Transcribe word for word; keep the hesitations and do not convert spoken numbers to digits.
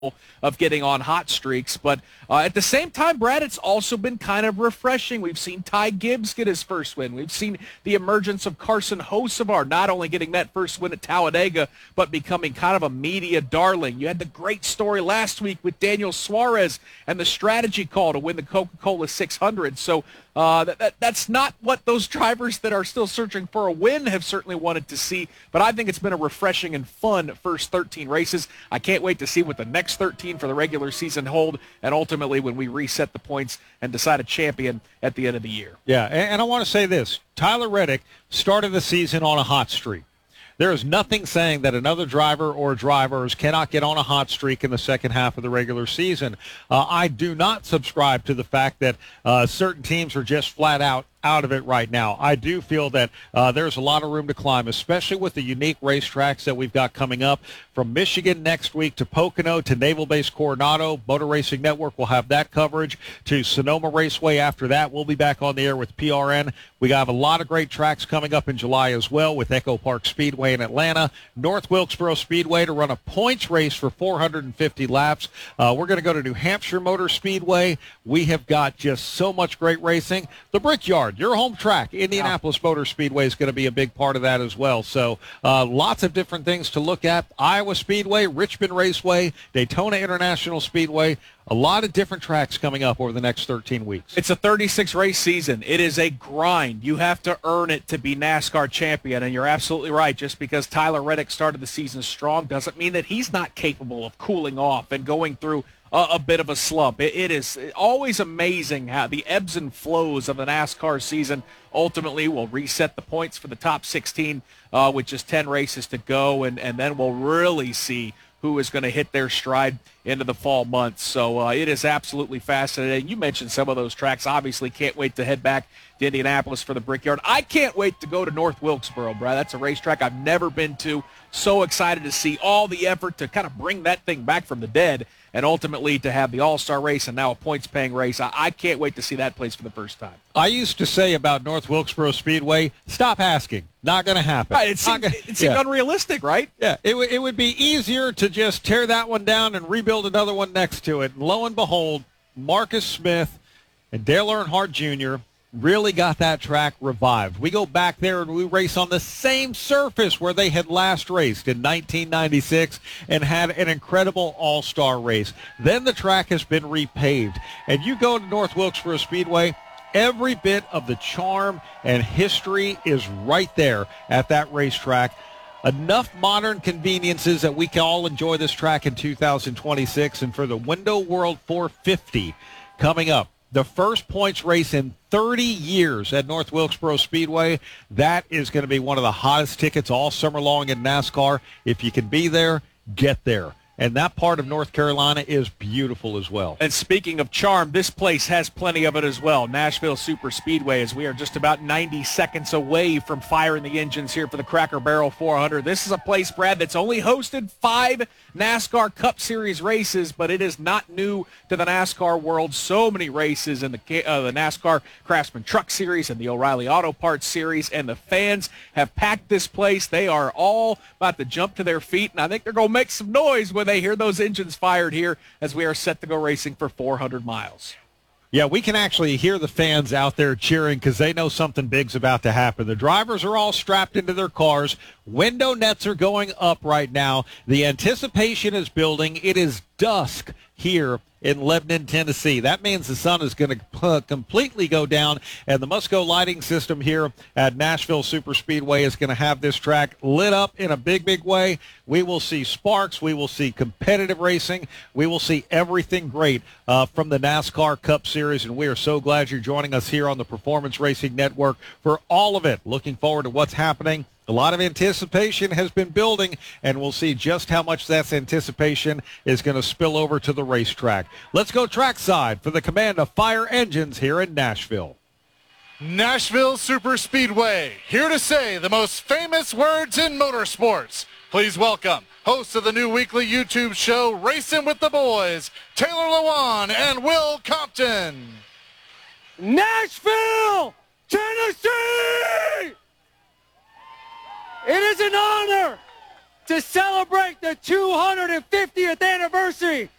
of getting on hot streaks. But uh, at the same time, Brad, it's also been kind of refreshing. We've seen Ty Gibbs get his first win. We've seen the emergence of Carson Hocevar, not only getting that first win at Talladega, but becoming kind of a media darling. You had the great story last week with Daniel Suarez and the strategy call to win the Coca-Cola six hundred. So uh, that, that that's not what those drivers that are still searching for a win have certainly wanted to see. But I think it's been a refreshing and fun first thirteen races. I can't wait to see what the next thirteen for the regular season hold, and ultimately when we reset the points and decide a champion at the end of the year. Yeah, and, and I want to say this. Tyler Reddick started the season on a hot streak. There is nothing saying that another driver or drivers cannot get on a hot streak in the second half of the regular season. Uh, I do not subscribe to the fact that uh, certain teams are just flat out out of it right now. I do feel that uh, there's a lot of room to climb, especially with the unique racetracks that we've got coming up. From Michigan next week to Pocono to Naval Base Coronado, Motor Racing Network will have that coverage, to Sonoma Raceway after that. We'll be back on the air with P R N. We have a lot of great tracks coming up in July as well, with Echo Park Speedway in Atlanta, North Wilkesboro Speedway to run a points race for four hundred fifty laps. Uh, we're going to go to New Hampshire Motor Speedway. We have got just so much great racing. The Brickyard, your home track, Indianapolis Motor Speedway, is going to be a big part of that as well. So uh, lots of different things to look at. Iowa Speedway, Richmond Raceway, Daytona International Speedway. A lot of different tracks coming up over the next thirteen weeks. It's a thirty-six race season. It is a grind. You have to earn it to be NASCAR champion, and you're absolutely right. Just because Tyler Reddick started the season strong doesn't mean that he's not capable of cooling off and going through a, a bit of a slump. It, it is always amazing how the ebbs and flows of the NASCAR season ultimately will reset the points for the top sixteen uh, with just ten races to go, and, and then we'll really see who is going to hit their stride into the fall months. So uh, it is absolutely fascinating. You mentioned some of those tracks. Obviously, can't wait to head back to Indianapolis for the Brickyard. I can't wait to go to North Wilkesboro, Brad. That's a racetrack I've never been to. So excited to see all the effort to kind of bring that thing back from the dead, and ultimately to have the All-Star race and now a points-paying race. I, I can't wait to see that place for the first time. I used to say about North Wilkesboro Speedway, stop asking. Not going to happen. Right, it seemed, gonna, it seemed yeah. unrealistic, right? Yeah, it, w- it would be easier to just tear that one down and rebuild another one next to it. And lo and behold, Marcus Smith and Dale Earnhardt Junior really got that track revived. We go back there and we race on the same surface where they had last raced in nineteen ninety-six and had an incredible all-star race. Then the track has been repaved. And you go to North Wilkesboro Speedway, every bit of the charm and history is right there at that racetrack. Enough modern conveniences that we can all enjoy this track in two thousand twenty-six. And for the Window World four fifty coming up, the first points race in thirty years at North Wilkesboro Speedway, that is going to be one of the hottest tickets all summer long in NASCAR. If you can be there, get there. And that part of North Carolina is beautiful as well. And speaking of charm, this place has plenty of it as well. Nashville Super Speedway, as we are just about ninety seconds away from firing the engines here for the Cracker Barrel four hundred. This is a place, Brad, that's only hosted five NASCAR Cup Series races, but it is not new to the NASCAR world. So many races in the, uh, the NASCAR Craftsman Truck Series and the O'Reilly Auto Parts Series, and the fans have packed this place. They are all about to jump to their feet, and I think they're going to make some noise when they hear those engines fired here as we are set to go racing for four hundred miles. Yeah, we can actually hear the fans out there cheering because they know something big's about to happen. The drivers are all strapped into their cars. Window nets are going up right now. The anticipation is building. It is dusk here in Lebanon, Tennessee. That means the sun is going to completely go down, and the Musco lighting system here at Nashville Super Speedway is going to have this track lit up in a big, big way. We will see sparks. We will see competitive racing. We will see everything great uh, from the NASCAR Cup Series, and we are so glad you're joining us here on the Performance Racing Network for all of it. Looking forward to what's happening. A lot of anticipation has been building, and we'll see just how much that anticipation is going to spill over to the racetrack. Let's go trackside for the command of Fire Engines here in Nashville. Nashville Super Speedway, here to say the most famous words in motorsports. Please welcome hosts of the new weekly YouTube show, Racing with the Boys, Taylor Lewan and Will Compton. Nashville, Tennessee! It is an honor to celebrate the two hundred fiftieth anniversary